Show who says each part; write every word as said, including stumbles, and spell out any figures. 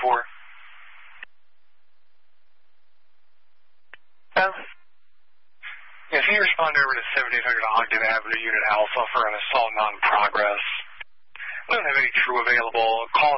Speaker 1: for?
Speaker 2: Um,
Speaker 1: If you respond over to seventy-eight hundred Ogden Avenue, Unit Alpha for an assault non-progress, we don't have any true available. Call